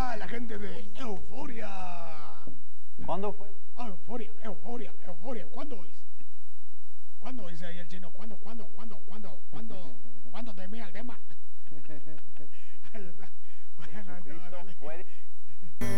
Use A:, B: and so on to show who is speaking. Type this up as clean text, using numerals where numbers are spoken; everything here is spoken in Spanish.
A: está la gente de Euforia.
B: ¿Cuándo fue?
A: Ah, Euforia, Euforia, Euforia. ¿Cuándo es? ¿Cuándo dice ahí el chino? ¿Cuándo termina el tema? Ahí está. Bueno,
B: Jesucristo
A: dale.
B: puede